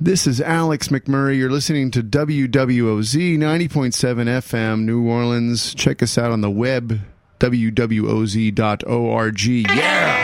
This is Alex McMurray. You're listening to WWOZ 90.7 FM, New Orleans. Check us out on the web, wwoz.org. Yeah!